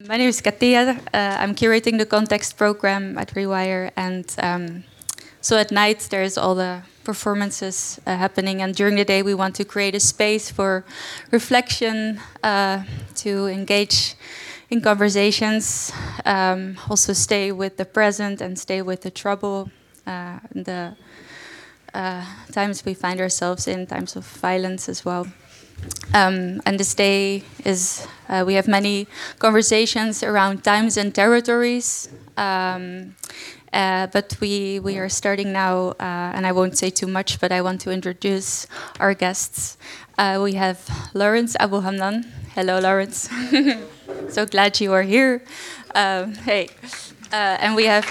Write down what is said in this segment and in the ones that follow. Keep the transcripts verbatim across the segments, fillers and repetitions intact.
My name is Katia. Uh, I'm curating the context program at Rewire, and um, so at night there's all the performances uh, happening, and during the day we want to create a space for reflection, uh, to engage in conversations, um, also stay with the present and stay with the trouble, uh, the uh, times we find ourselves in, times of violence as well. Um, and this day is, uh, we have many conversations around times and territories. Um, uh, but we, we are starting now, uh, and I won't say too much, but I want to introduce our guests. Uh, we have Lawrence Abu Hamdan. Hello, Lawrence. So glad you are here. Um, hey. Uh, and we have...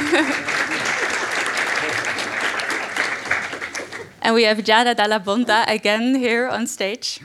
And we have Giada Dalla Bonta again here on stage.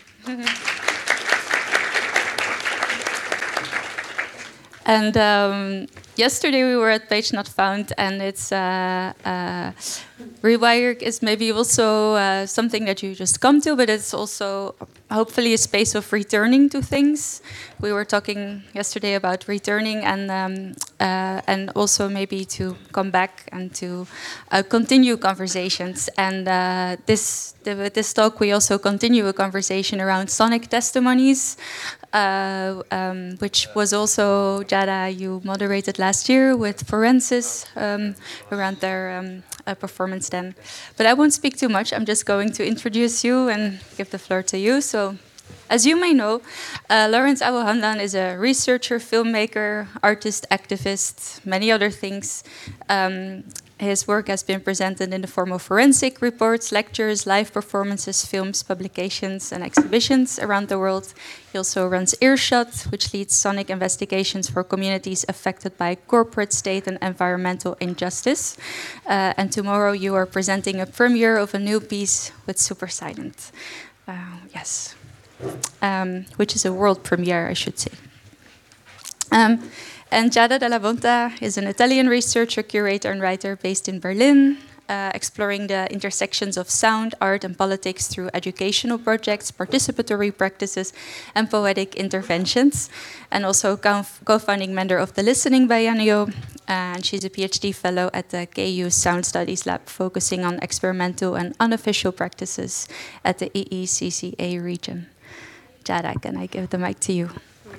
And um, yesterday we were at Page Not Found, and it's uh, uh, Rewire is maybe also uh, something that you just come to, but it's also hopefully a space of returning to things. We were talking yesterday about returning, and um, uh, and also maybe to come back and to uh, continue conversations. And uh, this the, with this talk, we also continue a conversation around sonic testimonies, uh, um, which was also, Giada, you moderated last year with Forensis um, around their um, uh, performance then. But I won't speak too much. I'm just going to introduce you and give the floor to you. So, as you may know, uh, Lawrence Abu Hamdan is a researcher, filmmaker, artist, activist, many other things. Um, his work has been presented in the form of forensic reports, lectures, live performances, films, publications, and exhibitions around the world. He also runs Earshot, which leads sonic investigations for communities affected by corporate, state, and environmental injustice. Uh, and tomorrow you are presenting a premiere of a new piece with Super Silent. Uh, yes. Um, which is a world premiere, I should say. Um, and Giada Dalla Bonta is an Italian researcher, curator, and writer based in Berlin, uh, exploring the intersections of sound, art, and politics through educational projects, participatory practices, and poetic interventions, and also co-founding member of the Listening Biennial. And she's a PhD fellow at the K U Sound Studies Lab, focusing on experimental and unofficial practices at the E E C C A region. Giada, can I give the mic to you?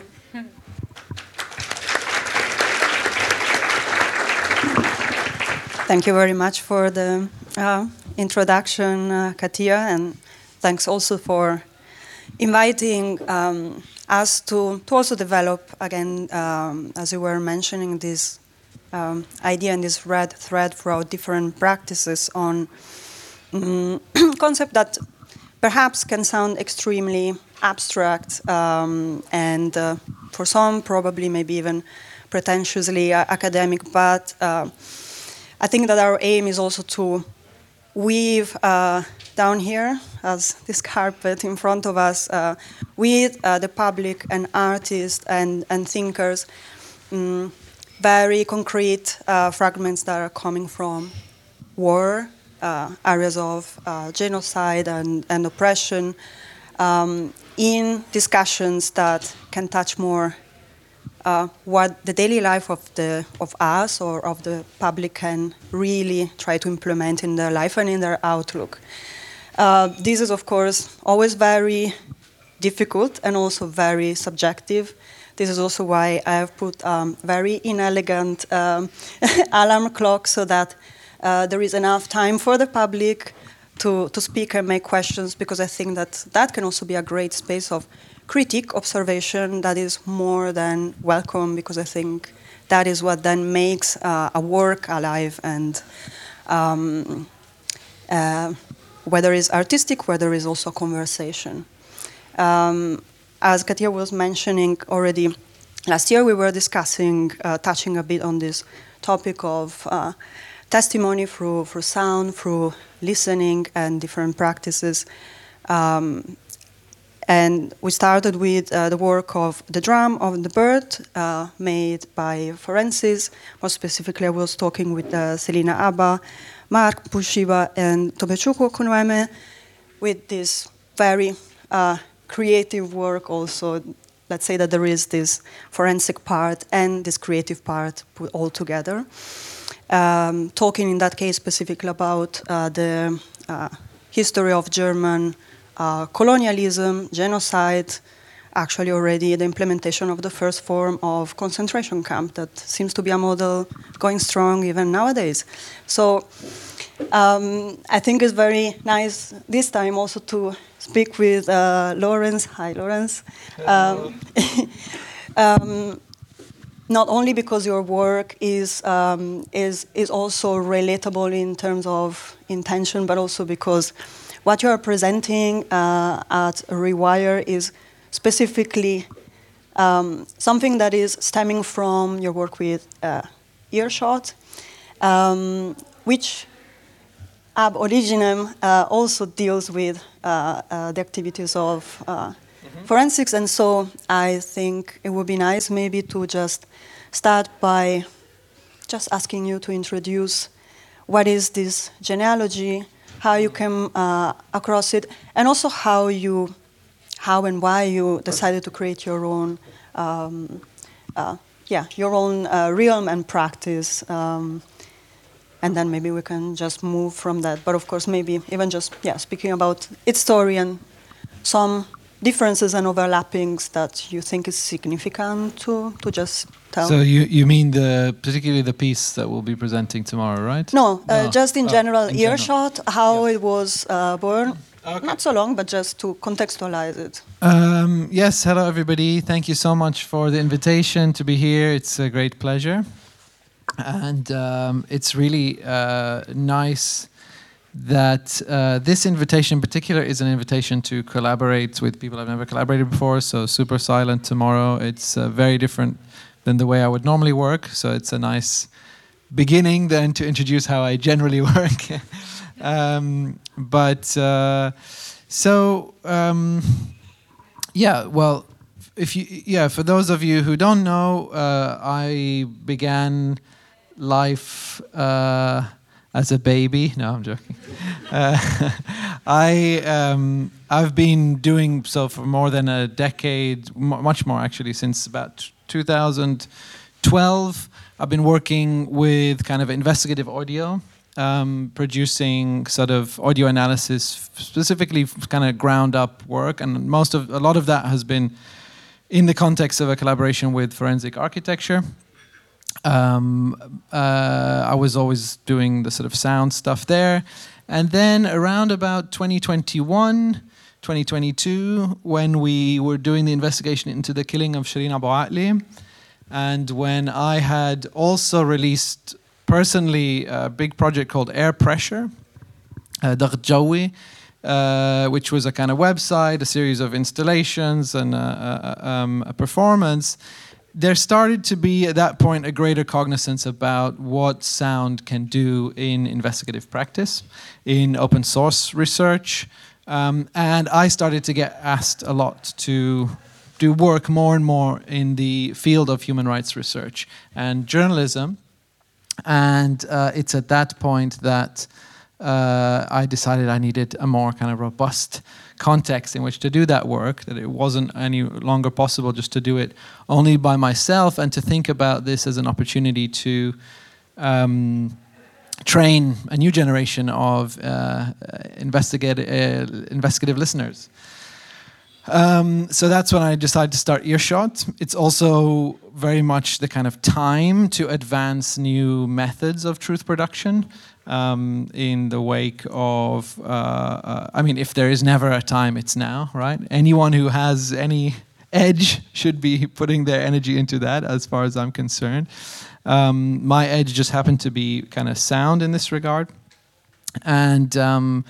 Thank you very much for the uh, introduction, uh, Katia, and thanks also for inviting um, us to, to also develop, again, um, as you were mentioning, this um, idea and this red thread throughout different practices on um, concept that perhaps can sound extremely abstract um, and uh, for some probably maybe even pretentiously uh, academic, but uh, I think that our aim is also to weave uh, down here, as this carpet in front of us, uh, with uh, the public and artists and, and thinkers, um, very concrete uh, fragments that are coming from war, uh, areas of uh, genocide and, and oppression, um, in discussions that can touch more Uh, what the daily life of the of us or of the public can really try to implement in their life and in their outlook. Uh, this is, of course, always very difficult and also very subjective. This is also why I have put um, very inelegant um, alarm clock so that uh, there is enough time for the public to, to speak and make questions, because I think that that can also be a great space of critique, observation that is more than welcome, because I think that is what then makes uh, a work alive, and um, uh, whether it's artistic, whether it's also conversation. Um, as Katia was mentioning already, last year we were discussing, uh, touching a bit on this topic of uh, testimony through, through sound, through listening and different practices. Um, And we started with uh, the work of The Drum of the Bird, uh, made by Forensis. More specifically, I was talking with uh, Selina Abba, Mark Pushiba, and Tobechukwu Okunueme, with this very uh, creative work also let's say that there is this forensic part and this creative part put all together. Um, talking in that case specifically about uh, the uh, history of German uh, colonialism, genocide, actually already the implementation of the first form of concentration camp that seems to be a model going strong even nowadays. So um, I think it's very nice this time also to speak with uh, Lawrence. Hi, Lawrence. Um, um, not only because your work is, um, is, is also relatable in terms of intention, but also because what you are presenting uh, at Rewire is specifically um, something that is stemming from your work with uh, Earshot, um, which ab originem uh, also deals with uh, uh, the activities of uh, mm-hmm. forensics. And so I think it would be nice maybe to just start by just asking you to introduce what is this genealogy, how you came uh, across it, and also how you how and why you decided to create your own, um, uh, yeah, your own uh, realm and practice, um, and then maybe we can just move from that. But of course, maybe even just yeah, speaking about its story and some differences and overlappings that you think is significant to to just tell. So you you mean the particularly the piece that we'll be presenting tomorrow, right? No, uh, no. just in oh, general, in Earshot, general. how yes. it was uh, born. Okay. Not so long, but just to contextualize it. Um, yes, hello everybody. Thank you so much for the invitation to be here. It's a great pleasure. And um, it's really uh, nice that uh, this invitation in particular is an invitation to collaborate with people I've never collaborated before. So Super Silent tomorrow, it's uh, very different than the way I would normally work. So it's a nice beginning then to introduce how I generally work. Um, but uh, so um, yeah, well, if you yeah, for those of you who don't know, uh, I began life uh, as a baby. No, I'm joking. uh, I um, I've been doing so for more than a decade, m- much more actually, since about two thousand twelve. I've been working with kind of investigative audio. Um, producing sort of audio analysis, specifically kind of ground up work, and most of a lot of that has been in the context of a collaboration with forensic architecture. Um, uh, I was always doing the sort of sound stuff there, and then around about twenty twenty-one, twenty twenty-two, when we were doing the investigation into the killing of Shireen Abu Akleh, and when I had also released personally a big project called Air Pressure, uh, Dagh Jawi, uh, which was a kind of website, a series of installations and a, a, um, a performance. There started to be at that point a greater cognizance about what sound can do in investigative practice, in open source research, um, and I started to get asked a lot to do work more and more in the field of human rights research and journalism. And uh, it's at that point that uh, I decided I needed a more kind of robust context in which to do that work, that it wasn't any longer possible just to do it only by myself, and to think about this as an opportunity to um, train a new generation of uh, investigative, uh, investigative listeners. Um, so that's when I decided to start Earshot. It's also very much the kind of time to advance new methods of truth production um, in the wake of, uh, uh, I mean, if there is never a time, it's now, right? Anyone who has any edge should be putting their energy into that, as far as I'm concerned. Um, my edge just happened to be kind of sound in this regard. And um,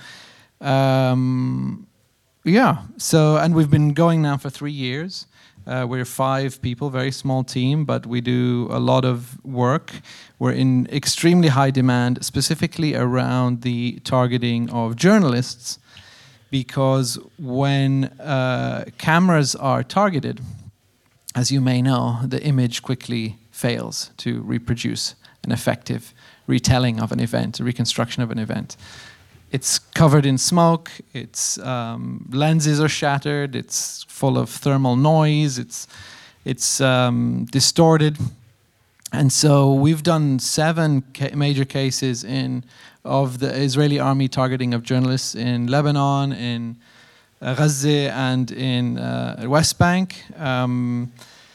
um, yeah, so, and we've been going now for three years. Uh, we're five people, very small team, but we do a lot of work. We're in extremely high demand, specifically around the targeting of journalists, because when uh, cameras are targeted, as you may know, the image quickly fails to reproduce an effective retelling of an event, a reconstruction of an event. it's covered in smoke. Its um, lenses are shattered. It's full of thermal noise. It's it's um, distorted. And so we've done seven ca major cases in of the Israeli army targeting of journalists in Lebanon, in uh, Gaza, and in uh, West Bank. Um,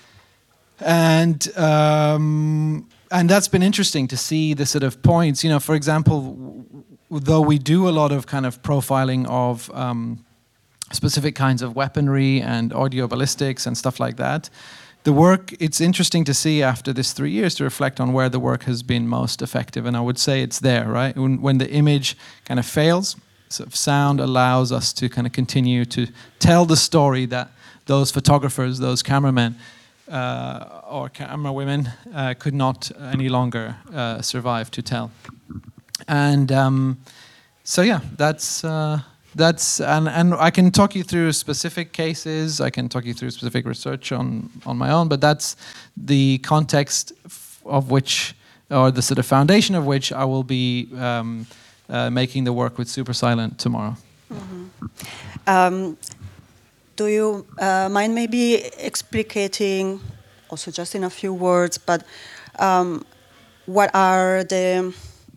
and um, and that's been interesting to see the sort of points. You know, for example, though we do a lot of kind of profiling of um, specific kinds of weaponry and audio ballistics and stuff like that, the work, it's interesting to see after this three years to reflect on where the work has been most effective. And I would say it's there, right? When, when the image kind of fails, sort of sound allows us to kind of continue to tell the story that those photographers, those cameramen, uh, or camera women uh, could not any longer uh, survive to tell. And um, so, yeah, that's... Uh, That's and, and I can talk you through specific cases. I can talk you through specific research on, on my own, but that's the context of which, or the sort of foundation of which, I will be um, uh, making the work with Super Silent tomorrow. Mm-hmm. um, do you uh, mind maybe explicating, also just in a few words, but um, what are the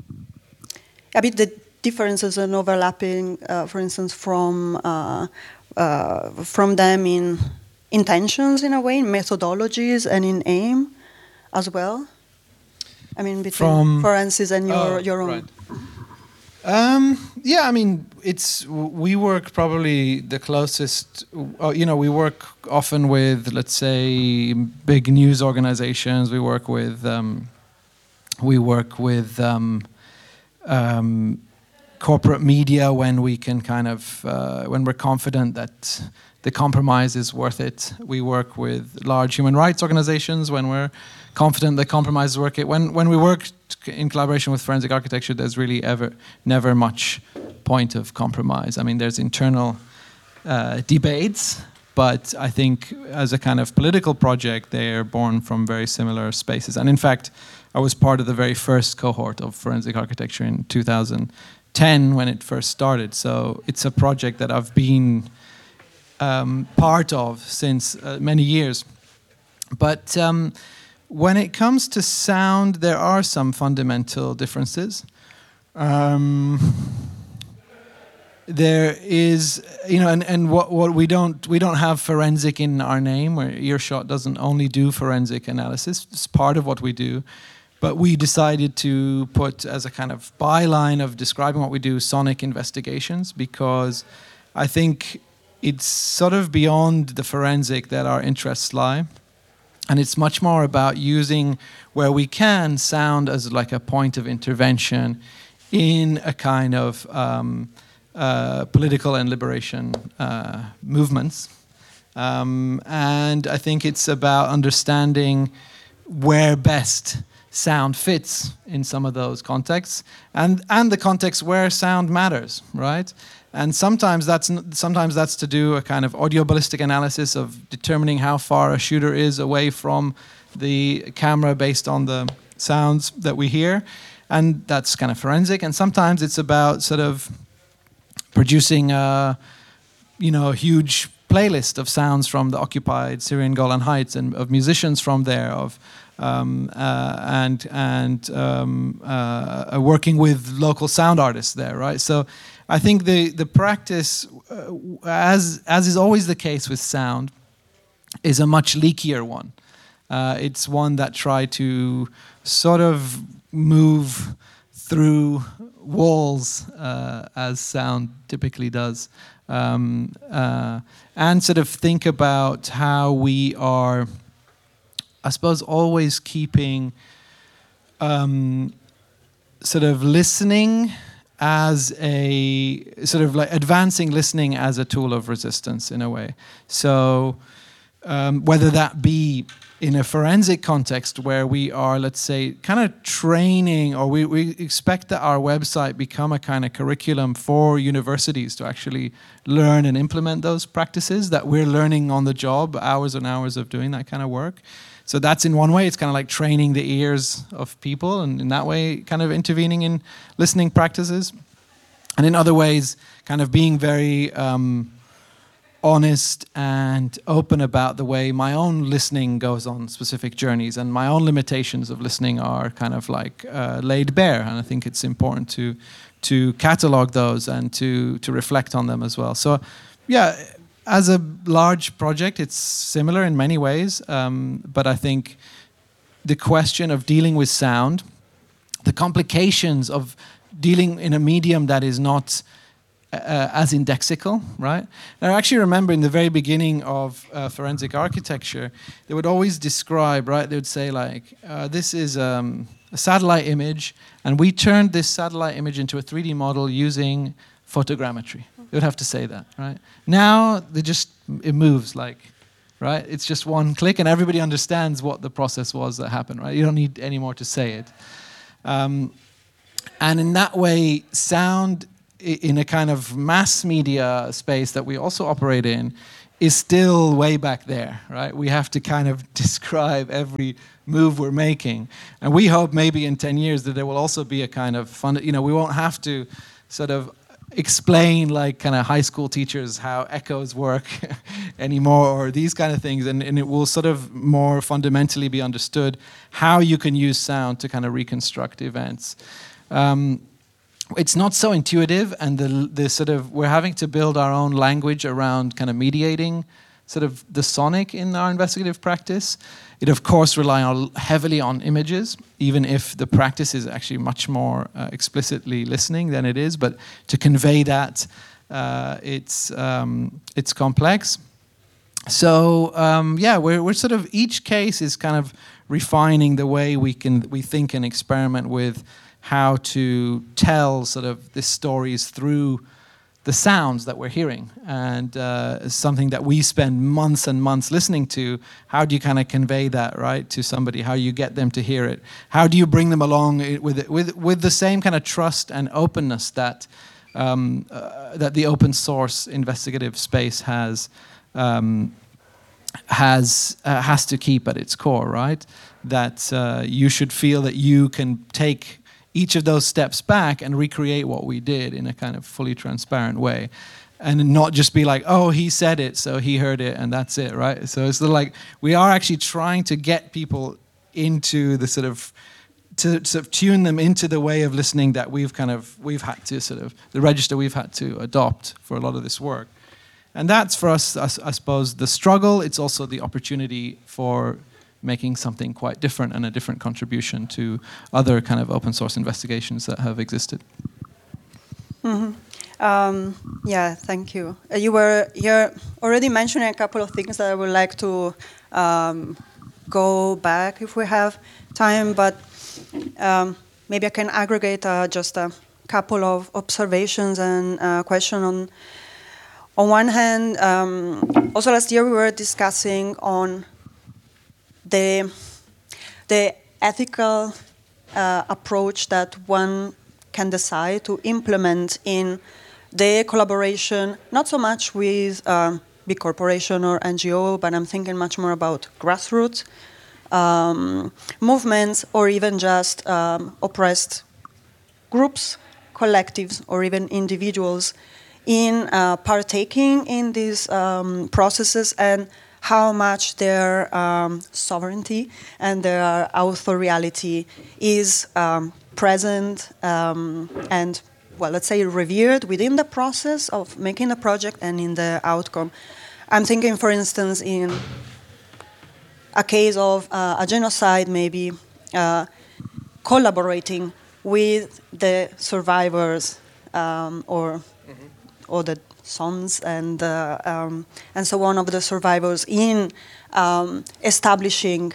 a bit the differences and overlapping, uh, for instance, from uh, uh, from them in intentions, in a way, in methodologies, and in aim as well? I mean, between from, forensics and your, oh, your own. Right. Um, yeah, I mean, it's we work probably the closest. Uh, you know, we work often with, let's say, big news organizations. We work with um, we work with um, um, corporate media when we can kind of uh, when we're confident that the compromise is worth it. We work with large human rights organizations when we're confident the compromise is worth it. When when we work in collaboration with forensic architecture, there's really ever never much point of compromise. I mean, there's internal uh, debates, but I think as a kind of political project, they are born from very similar spaces. And in fact, I was part of the very first cohort of forensic architecture in two thousand ten when it first started. So it's a project that I've been um, part of since uh, many years. But um, when it comes to sound, there are some fundamental differences. Um, there is, you know, and, and what, what we don't we don't have forensic in our name, where Earshot doesn't only do forensic analysis. It's part of what we do. But we decided to put as a kind of byline of describing what we do, sonic investigations, because I think it's sort of beyond the forensic that our interests lie. And it's much more about using, where we can, sound as like a point of intervention in a kind of um, uh, political and liberation uh, movements. Um, and I think it's about understanding where best sound fits in some of those contexts, and and the context where sound matters, right? And sometimes that's sometimes that's to do a kind of audio ballistic analysis of determining how far a shooter is away from the camera based on the sounds that we hear, and that's kind of forensic. And sometimes it's about sort of producing a, you know, a huge playlist of sounds from the occupied Syrian Golan Heights and of musicians from there, of Um, uh, and and um, uh, working with local sound artists there, right? So, I think the the practice, uh, as as is always the case with sound, is a much leakier one. Uh, it's one that try to sort of move through walls, uh, as sound typically does, um, uh, and sort of think about how we are, I suppose, always keeping um, sort of listening as a sort of like advancing listening as a tool of resistance in a way. So um, whether that be in a forensic context where we are, let's say, kind of training, or we, we expect that our website become a kind of curriculum for universities to actually learn and implement those practices that we're learning on the job, hours and hours of doing that kind of work. So that's in one way, it's kind of like training the ears of people, and in that way kind of intervening in listening practices. and in other ways, kind of being very um, honest and open about the way my own listening goes on specific journeys, and my own limitations of listening are kind of like uh, laid bare, and I think it's important to to catalog those and to to reflect on them as well. So, yeah, as a large project, it's similar in many ways, um, but I think the question of dealing with sound, the complications of dealing in a medium that is not Uh, as indexical, right? And I actually remember in the very beginning of uh, forensic architecture, they would always describe, right? They would say like, uh, this is um, a satellite image, and we turned this satellite image into a three D model using photogrammetry. They would have to say that, right? Now, they just, it moves like, right? It's just one click, and everybody understands what the process was that happened, right? You don't need any more to say it. Um, and in that way, sound in a kind of mass media space that we also operate in is still way back there, right? We have to kind of describe every move we're making. And we hope maybe in ten years that there will also be a kind of fun, you know, we won't have to sort of explain like kind of high school teachers how echoes work anymore, or these kind of things. And, and it will sort of more fundamentally be understood how you can use sound to kind of reconstruct events. Um, It's not so intuitive, and the the sort of we're having to build our own language around kind of mediating sort of the sonic in our investigative practice. It of course rely on heavily on images, even if the practice is actually much more uh, explicitly listening than it is. But to convey that, uh, it's um, it's complex. So um, yeah, we're we're sort of each case is kind of refining the way we can we think and experiment with how to tell sort of the stories through the sounds that we're hearing, and uh, something that we spend months and months listening to. How do you kind of convey that, right, to somebody? How do you get them to hear it? How do you bring them along with it, with with the same kind of trust and openness that um, uh, that the open source investigative space has um, has uh, has to keep at its core, right? That uh, you should feel that you can take each of those steps back and recreate what we did in a kind of fully transparent way, and not just be like, oh, he said it, so he heard it, and that's it, right? So it's like we are actually trying to get people into the sort of to sort of tune them into the way of listening that we've kind of we've had to sort of the register we've had to adopt for a lot of this work, and that's for us, I, I suppose, the struggle. It's also the opportunity for making something quite different and a different contribution to other kind of open source investigations that have existed. Mm-hmm. Um, yeah, thank you. Uh, you were you're already mentioning a couple of things that I would like to um, go back if we have time, but um, maybe I can aggregate uh, just a couple of observations and uh, question on. On one hand, um, also last year we were discussing on the the ethical uh, approach that one can decide to implement in the collaboration, not so much with um, big corporation or N G O, but I'm thinking much more about grassroots um, movements, or even just um, oppressed groups, collectives, or even individuals in uh, partaking in these um, processes, and how much their um, sovereignty and their authoriality is um, present um, and, well, let's say revered within the process of making the project and in the outcome. I'm thinking, for instance, in a case of uh, a genocide, maybe uh, collaborating with the survivors um, or mm-hmm. or the sons and uh, um, and so on of the survivors in um, establishing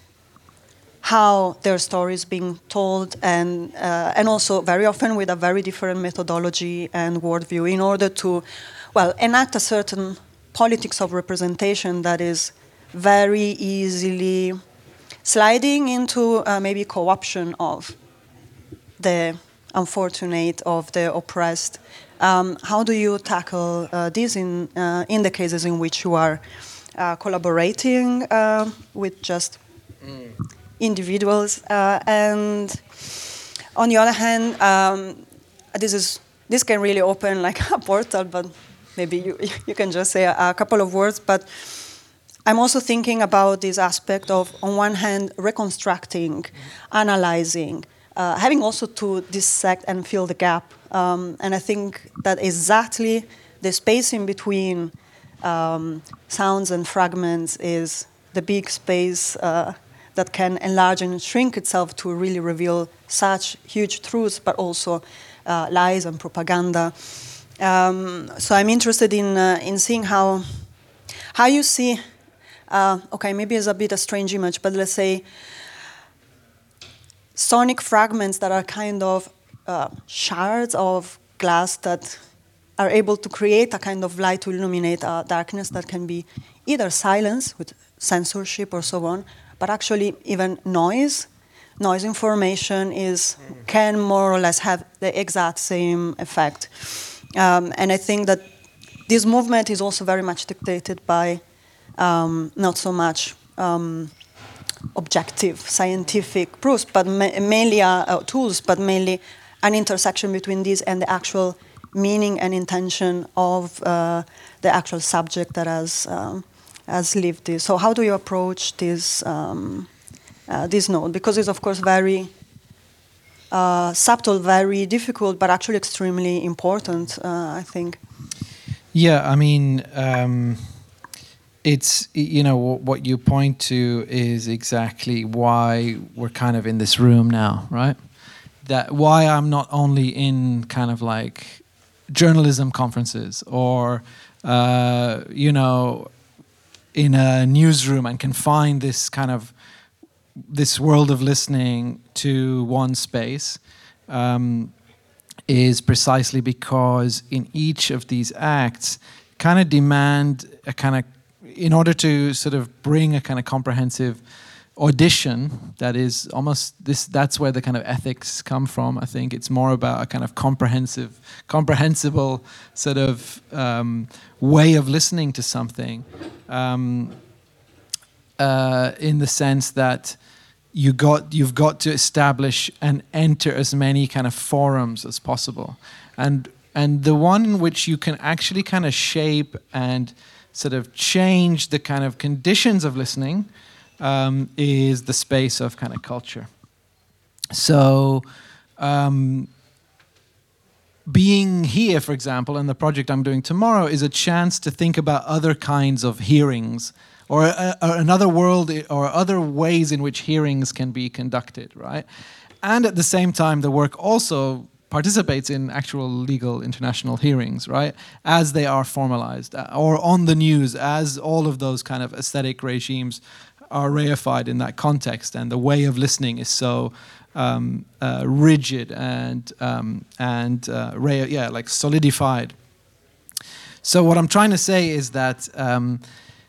how their story is being told, and uh, and also very often with a very different methodology and worldview, in order to, well, enact a certain politics of representation that is very easily sliding into uh, maybe co-option of the unfortunate, of the oppressed. Um, how do you tackle uh, this in uh, in the cases in which you are uh, collaborating uh, with just mm. individuals? Uh, and on the other hand, um, this is this can really open like a portal, but maybe you, you can just say a, a couple of words. But I'm also thinking about this aspect of, on one hand, reconstructing, analyzing, uh, having also to dissect and fill the gap. Um, and I think that exactly the space in between um, sounds and fragments is the big space uh, that can enlarge and shrink itself to really reveal such huge truths, but also uh, lies and propaganda. Um, so I'm interested in uh, in seeing how how you see. Uh, okay, maybe it's a bit a strange image, but let's say sonic fragments that are kind of uh, shards of glass that are able to create a kind of light to illuminate a darkness that can be either silence with censorship or so on, but actually even noise. Noise information is can more or less have the exact same effect. Um, and I think that this movement is also very much dictated by um, not so much um, objective scientific proofs, but ma- mainly uh, uh, tools, but mainly an intersection between these and the actual meaning and intention of uh, the actual subject that has um, has lived this. So how do you approach this um, uh, this node? Because it's of course very uh, subtle, very difficult, but actually extremely important, uh, I think. Yeah, I mean, um, it's, you know, what you point to is exactly why we're kind of in this room now, right? That why I'm not only in kind of like journalism conferences or, uh, you know, in a newsroom and can find this kind of, this world of listening to one space, um, is precisely because in each of these acts kind of demand a kind of, in order to sort of bring a kind of comprehensive audition that is almost this, that's where the kind of ethics come from. I think it's more about a kind of comprehensive, comprehensible sort of um, way of listening to something, um, uh, in the sense that you got, you've got to establish and enter as many kind of forums as possible. And, and the one in which you can actually kind of shape and sort of change the kind of conditions of listening um, is the space of kind of culture. So um, being here, for example, and the project I'm doing tomorrow is a chance to think about other kinds of hearings or, uh, or another world or other ways in which hearings can be conducted, right? And at the same time, the work also participates in actual legal international hearings, right? As they are formalized, uh, or on the news, as all of those kind of aesthetic regimes are reified in that context, and the way of listening is so um, uh, rigid and um, and uh, re- yeah, like solidified. So what I'm trying to say is that um,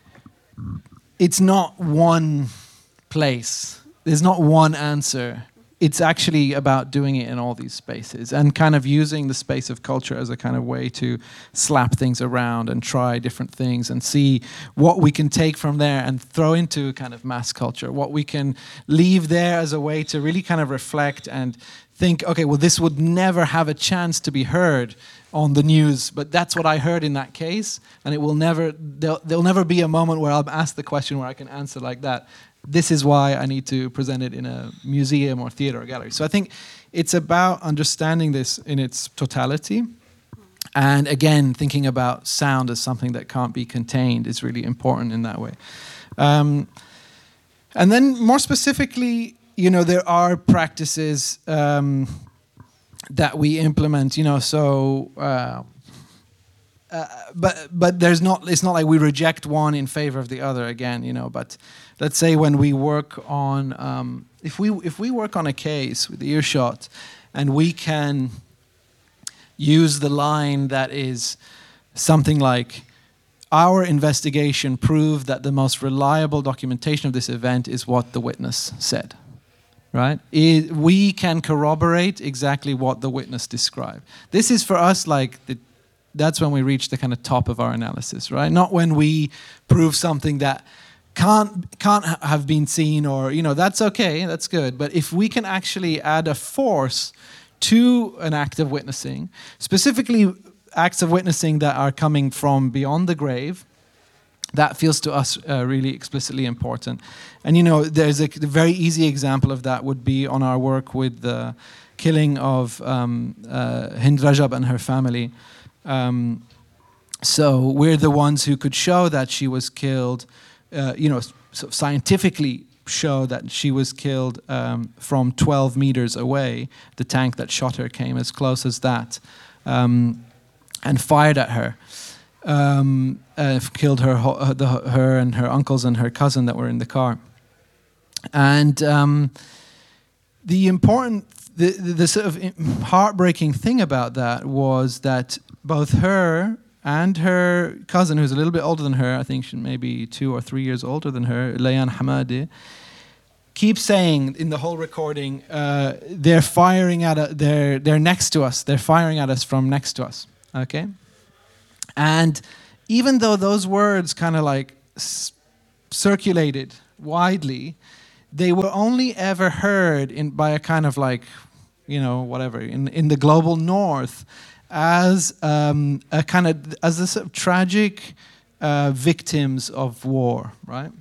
it's not one place. There's not one answer. It's actually about doing it in all these spaces and kind of using the space of culture as a kind of way to slap things around and try different things and see what we can take from there and throw into kind of mass culture, what we can leave there as a way to really kind of reflect and think, okay, well, this would never have a chance to be heard on the news, but that's what I heard in that case, and it will never, there'll, there'll never be a moment where I'll ask the question where I can answer like that. This is why I need to present it in a museum or theater or gallery. So I think it's about understanding this in its totality. And again, thinking about sound as something that can't be contained is really important in that way. Um, and then more specifically, you know, there are practices um, that we implement, you know, so... Uh, Uh, but but there's not. It's not like we reject one in favor of the other again, you know. But let's say when we work on, um, if we if we work on a case with Earshot, and we can use the line that is something like, our investigation proved that the most reliable documentation of this event is what the witness said. Right? It, we can corroborate exactly what the witness described. This is for us like the. That's when we reach the kind of top of our analysis, right? Not when we prove something that can't can't ha- have been seen, or, you know, that's okay, that's good. But if we can actually add a force to an act of witnessing, specifically acts of witnessing that are coming from beyond the grave. That feels to us uh, really explicitly important. And you know, there's a, a very easy example of that would be on our work with the killing of um, uh, Hind Rajab and her family. Um, so we're the ones who could show that she was killed, uh, you know, sort of scientifically show that she was killed um, from twelve meters away. The tank that shot her came as close as that um, and fired at her. Um, uh, killed her, uh, the, her and her uncles and her cousin that were in the car. And um, the important, the, the, the sort of heartbreaking thing about that was that both her and her cousin, who's a little bit older than her, I think she maybe two or three years older than her, Layan Hamadi, keep saying in the whole recording, uh, they're firing at us, they're, they're next to us, they're firing at us from next to us, okay? And even though those words kind of like s- circulated widely, they were only ever heard in by a kind of like, you know, whatever, in, in the global north as um, a kind of, as a sort of tragic uh, victims of war, right?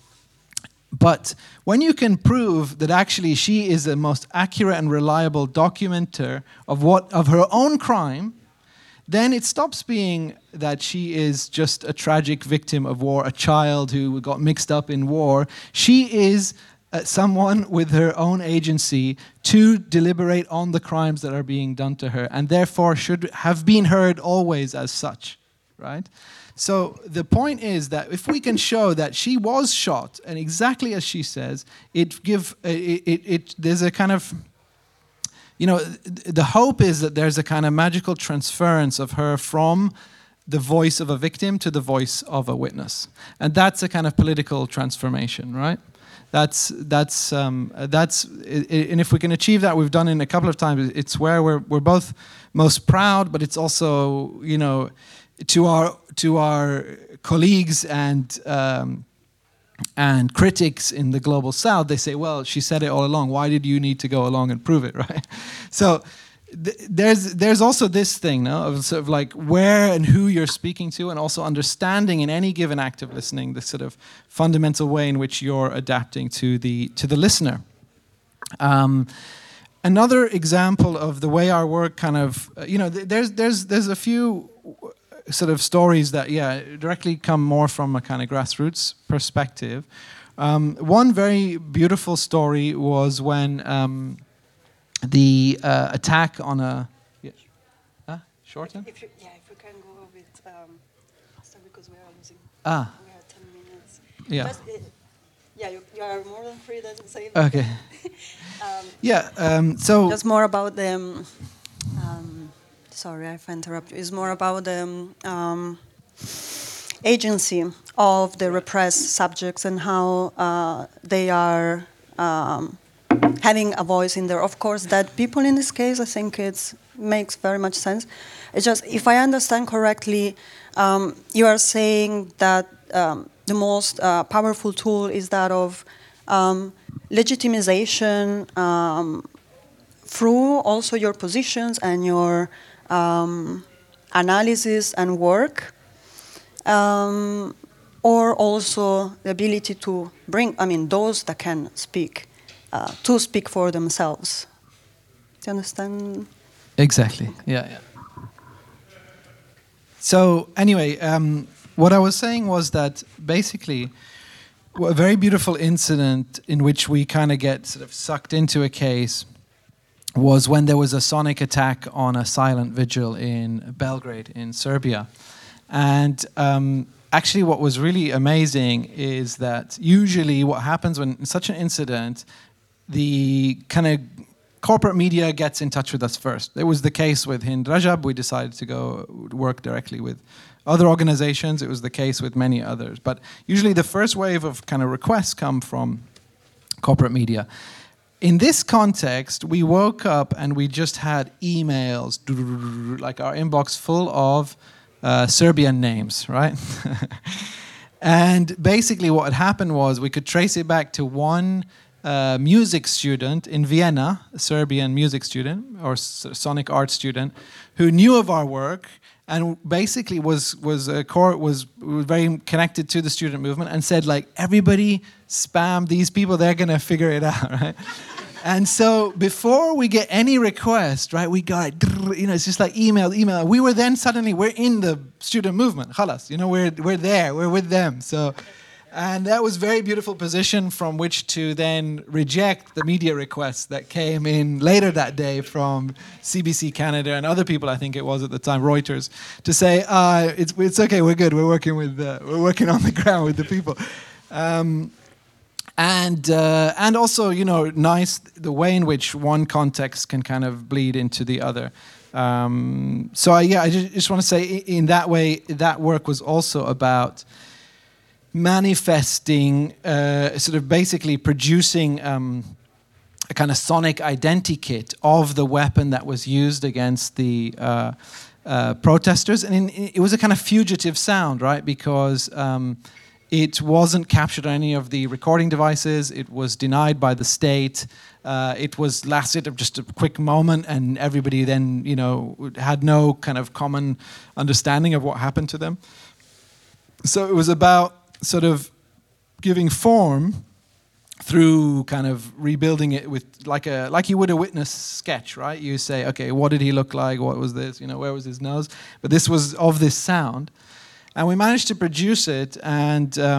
But when you can prove that actually she is the most accurate and reliable documenter of what of her own crime, then it stops being that she is just a tragic victim of war, a child who got mixed up in war. She is uh, someone with her own agency to deliberate on the crimes that are being done to her, and therefore should have been heard always as such, right? So the point is that if we can show that she was shot, and exactly as she says, it give uh, it, it, it there's a kind of, you know, the hope is that there's a kind of magical transference of her from the voice of a victim to the voice of a witness, and that's a kind of political transformation, right? That's that's um, that's, and if we can achieve that, we've done it a couple of times. It's where we're we're both most proud, but it's also, you know, to our to our colleagues and. Um, And critics in the global south, they say, well, she said it all along. Why did you need to go along and prove it, right? So th- there's there's also this thing, no, of sort of like where and who you're speaking to, and also understanding in any given act of listening the sort of fundamental way in which you're adapting to the to the listener. Um, another example of the way our work kind of, uh, you know, th- there's there's there's a few sort of stories that, yeah, directly come more from a kind of grassroots perspective. Um, one very beautiful story was when um, the uh, attack on a... Yeah. Huh? Shorten? If you, yeah, if we can go a bit um, faster because we are losing... Ah. We are ten minutes. Yeah. Just, uh, yeah, you, you are more than free, doesn't say... Okay. um, yeah, um, so... Just more about the... Um, um, Sorry, if I interrupt you. It's more about the um, um, agency of the repressed subjects and how uh, they are um, having a voice in there. Of course, that people in this case, I think it makes very much sense. It's just, if I understand correctly, um, you are saying that um, the most uh, powerful tool is that of um, legitimization um, through also your positions and your Um, analysis and work, um, or also the ability to bring, I mean, those that can speak, uh, to speak for themselves. Do you understand? Exactly, yeah, yeah. So anyway, um, what I was saying was that basically a very beautiful incident in which we kind of get sort of sucked into a case was when there was a sonic attack on a silent vigil in Belgrade in Serbia. And um, actually what was really amazing is that usually what happens when in such an incident, the kind of corporate media gets in touch with us first. It was the case with Hind Rajab. We decided to go work directly with other organizations. It was the case with many others. But usually the first wave of kind of requests come from corporate media. In this context, we woke up and we just had emails, like our inbox full of uh, Serbian names, right? And basically what had happened was we could trace it back to one uh, music student in Vienna, a Serbian music student or s- sonic art student, who knew of our work and basically was was a core was, was very connected to the student movement and said, like, everybody spam these people, they're gonna figure it out, right? And so before we get any request, right, we got, you know, it's just like email, email. We were then suddenly, we're in the student movement, khalas, you know, we're we're there, we're with them. So, and that was very beautiful position from which to then reject the media requests that came in later that day from C B C Canada and other people, I think it was at the time, Reuters, to say, uh, it's it's okay, we're good, we're working with, uh, we're working on the ground with the people. Um, And uh, and also, you know, nice the way in which one context can kind of bleed into the other. Um, so I, yeah, I just, just want to say, in that way, that work was also about manifesting, uh, sort of basically producing um, a kind of sonic identikit of the weapon that was used against the uh, uh, protesters, and in, it was a kind of fugitive sound, right? Because um, it wasn't captured on any of the recording devices. It was denied by the state. Uh, it was lasted just a quick moment, and everybody then, you know, had no kind of common understanding of what happened to them. So it was about sort of giving form through kind of rebuilding it with like a like you would a witness sketch, right? You say, okay, what did he look like? What was this? You know, where was his nose? But this was of this sound. And we managed to produce it, and um,